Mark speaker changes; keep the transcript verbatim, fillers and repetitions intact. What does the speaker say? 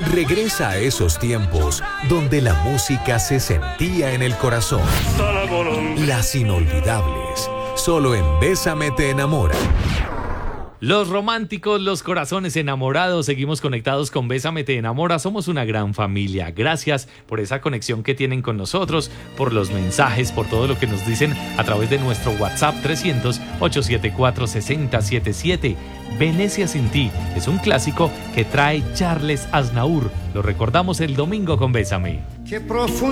Speaker 1: Regresa a esos tiempos donde la música se sentía en el corazón. Las inolvidables, solo en Bésame te enamora.
Speaker 2: Los románticos, los corazones enamorados, seguimos conectados con Bésame te enamora, somos una gran familia. Gracias por esa conexión que tienen con nosotros, por los mensajes, por todo lo que nos dicen a través de nuestro WhatsApp trescientos, ochocientos setenta y cuatro, sesenta setenta y siete. Venecia sin ti es un clásico que trae Charles Aznavour. Lo recordamos el domingo con Bésame.
Speaker 3: Qué profundo